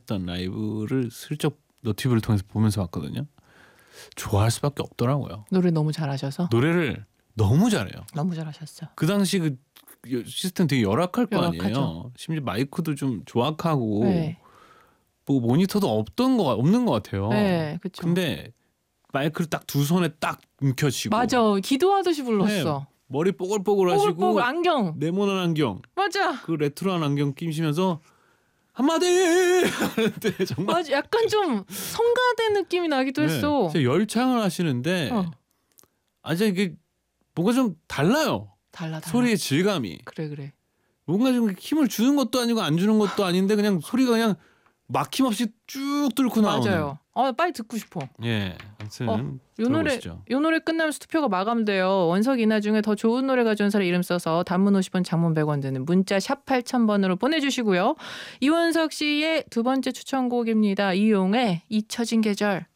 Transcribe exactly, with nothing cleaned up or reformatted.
하셨던 라이브를 슬쩍 너튜브를 통해서 보면서 봤거든요. 좋아할 수밖에 없더라고요. 노래 너무 잘하셔서. 노래를 너무 잘해요. 너무 잘하셨어. 그 당시 그 시스템 되게 열악할 거 열악하죠. 아니에요. 심지어 마이크도 좀 조악하고 네. 뭐 모니터도 없던 거 없는 것 같아요. 네, 그렇죠. 근데 마이크를 딱 두 손에 딱 움켜쥐고 맞아, 기도하듯이 불렀어. 네, 머리 뽀글뽀글하시고 뽀글뽀글 안경. 네모난 안경, 맞아. 그 레트로한 안경 끼시면서 한마디 하는데 정말 맞아, 약간 좀 성가대 느낌이 나기도 네, 했어. 진짜 열창을 하시는데 어. 아주 이게 뭔가 좀 달라요. 달라, 달라. 소리의 질감이 그래, 그래. 뭔가 좀 힘을 주는 것도 아니고 안 주는 것도 아닌데 그냥 소리가 그냥 막힘없이 쭉 뚫고 나오는. 맞아요. 어, 빨리 듣고 싶어. 예, 아무튼 어, 요 노래, 들어보시죠. 요 노래 끝나면서 투표가 마감돼요. 원석 이나 중에 더 좋은 노래 가져온 사람 이름 써서 단문 오십 원, 장문 백 원 드는 문자 샵 팔천 번으로 보내주시고요. 이원석 씨의 두 번째 추천곡입니다. 이용의 잊혀진 계절.